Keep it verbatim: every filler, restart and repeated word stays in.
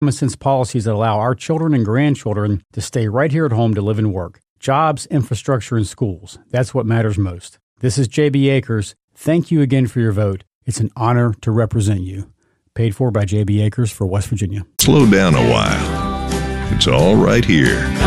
common sense policies that allow our children and grandchildren to stay right here at home to live and work. Jobs, infrastructure, and schools. That's what matters most. This is J B. Akers. Thank you again for your vote. It's an honor to represent you. Paid for by J B. Akers for West Virginia. Slow down a while. It's all right here.